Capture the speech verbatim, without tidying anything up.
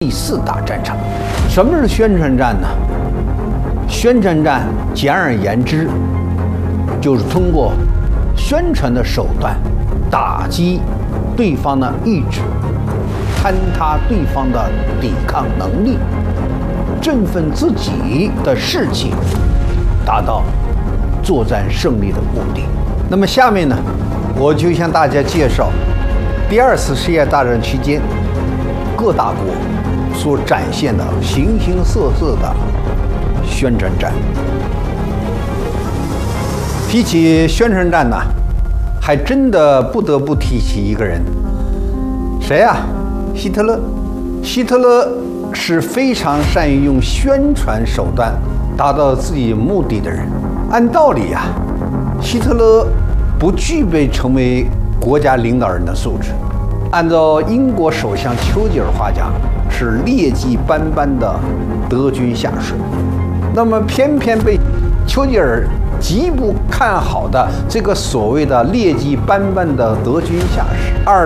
第四大战场。什么是宣传战呢？宣传战简而言之，就是通过宣传的手段打击对方的意志，坍塌对方的抵抗能力，振奋自己的士气，达到作战胜利的目的。那么下面呢，我就向大家介绍第二次世界大战期间各大国所展现的形形色色的宣传战。提起宣传战呢，还真的不得不提起一个人，谁啊？希特勒。希特勒是非常善于用宣传手段达到自己目的的人。按道理啊，希特勒不具备成为国家领导人的素质。按照英国首相丘吉尔话讲，是劣迹斑斑的德军下属。那么偏偏被丘吉尔极不看好的这个所谓的劣迹斑斑的德军下士，二